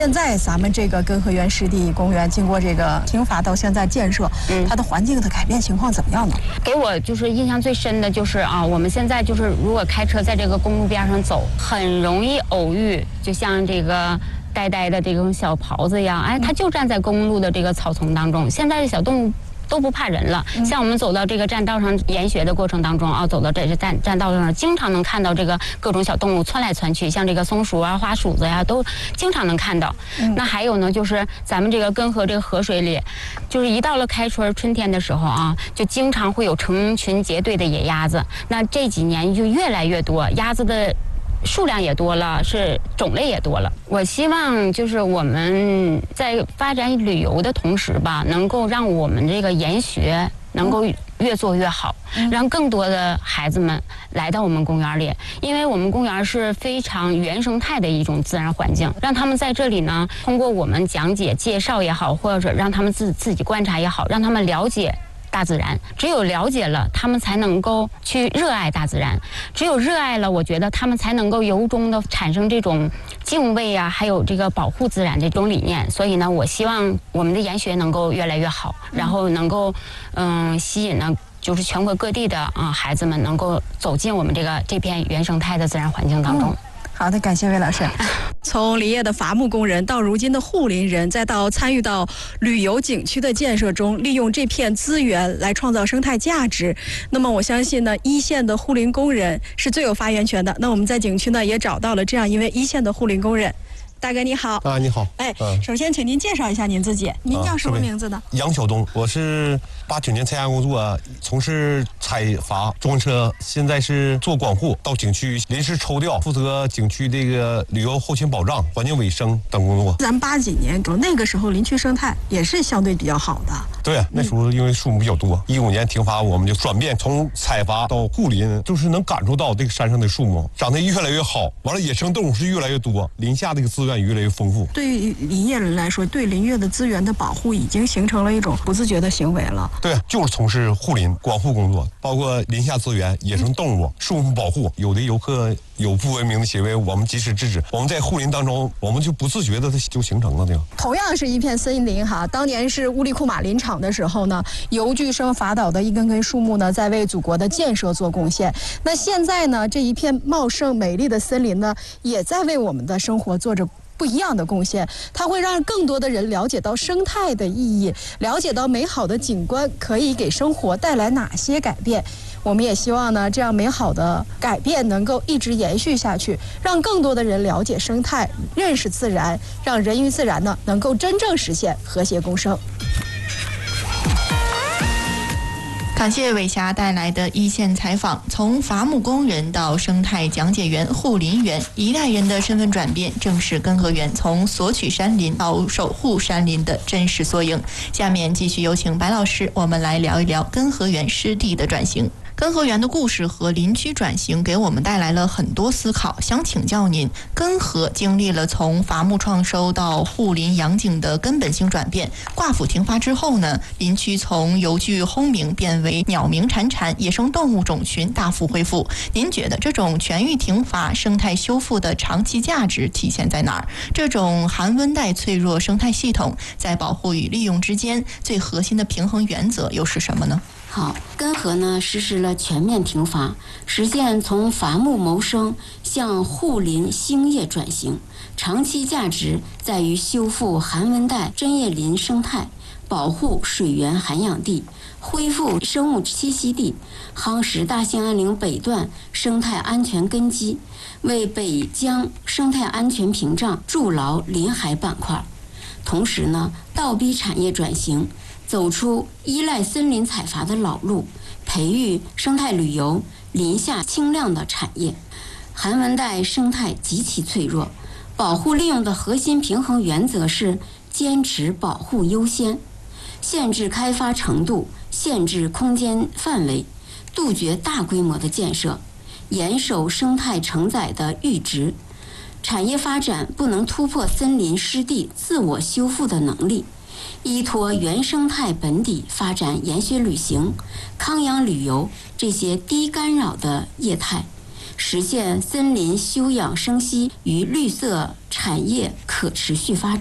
现在咱们这个根河源湿地公园经过这个停伐到现在建设，它的环境的改变情况怎么样呢？ 给我就是印象最深的就是我们现在就是如果开车在这个公路边上走，很容易偶遇，就像这个呆呆的这种小狍子一样，它就站在公路的这个草丛当中。现在的小动物都不怕人了，像我们走到这个栈道上研学的过程当中走到这栈道上，经常能看到这个各种小动物窜来窜去，像这个松鼠啊、花鼠子呀，都经常能看到。那还有呢，就是咱们这个根河这个河水里，就是一到了开春春天的时候就经常会有成群结队的野鸭子。那这几年就越来越多，鸭子的数量也多了，是种类也多了。我希望就是我们在发展旅游的同时吧，能够让我们这个研学能够越做越好，让更多的孩子们来到我们公园里，因为我们公园是非常原生态的一种自然环境，让他们在这里呢，通过我们讲解、介绍也好，或者让他们自己观察也好，让他们了解大自然。只有了解了，他们才能够去热爱大自然。只有热爱了，我觉得他们才能够由衷的产生这种敬畏还有这个保护自然这种理念。所以呢，我希望我们的研学能够越来越好，然后能够吸引呢，就是全国各地的孩子们能够走进我们这片原生态的自然环境当中。 好的，感谢魏老师。从林业的伐木工人到如今的护林人，再到参与到旅游景区的建设中，利用这片资源来创造生态价值。那么我相信呢，一线的护林工人是最有发言权的。那我们在景区呢也找到了这样一位一线的护林工人。大哥你好。 你好。 首先请您介绍一下您自己，您叫什么名字呢？ 杨晓东，我是89年参加工作，从事采伐装车，现在是做管护，到景区临时抽调，负责景区这个旅游后勤保障、环境卫生等工作。 咱们80几年那个时候林区生态也是相对比较好的。 对，那时候因为树木比较多，15年停伐，我们就转变从采伐到护林，就是能感受到这个山上的树木长得越来越好，完了野生动物是越来越多，林下这个资源越来越丰富。 对于林业人来说，对林业的资源的保护已经形成了一种不自觉的行为了。 对，就是从事护林管护工作，包括林下资源、野生动物、树木保护。有的游客有不文明的行为，我们及时制止。我们在护林当中，我们就不自觉的就形成了这样。 同样是一片森林当年是乌里库马林场的时候呢，由巨生伐倒的一根根树木呢，在为祖国的建设做贡献。那现在呢，这一片茂盛美丽的森林呢，也在为我们的生活做着不一样的贡献。它会让更多的人了解到生态的意义，了解到美好的景观可以给生活带来哪些改变。我们也希望呢，这样美好的改变能够一直延续下去，让更多的人了解生态，认识自然，让人与自然呢能够真正实现和谐共生。 感谢伟霞带来的一线采访。从伐木工人到生态讲解员、护林员，一代人的身份转变，正是根河源从索取山林到守护山林的真实缩影。下面继续有请白老师，我们来聊一聊根河源湿地的转型。根河源的故事和林区转型给我们带来了很多思考，想请教您，根河经历了从伐木创收到护林养景的根本性转变，挂府停伐之后呢，林区从游具轰鸣变为鸟鸣潺潺，野生动物种群大幅恢复。您觉得这种全域停伐生态修复的长期价值体现在哪儿？这种寒温带脆弱生态系统在保护与利用之间最核心的平衡原则又是什么呢？ 好，根河呢实施了全面停伐，实现从伐木谋生向护林兴业转型。长期价值在于修复寒温带针叶林生态，保护水源涵养地，恢复生物栖息地，夯实大兴安岭北段生态安全根基，为北疆生态安全屏障筑牢林海板块。同时呢，倒逼产业转型，走出依赖森林采伐的老路，培育生态旅游、林下清亮的产业。寒温带生态极其脆弱，保护利用的核心平衡原则是坚持保护优先，限制开发程度，限制空间范围，杜绝大规模的建设，严守生态承载的阈值。产业发展不能突破森林湿地自我修复的能力，依托原生态本底发展研学旅行、康养旅游这些低干扰的业态， 实现森林休养生息与绿色产业可持续发展。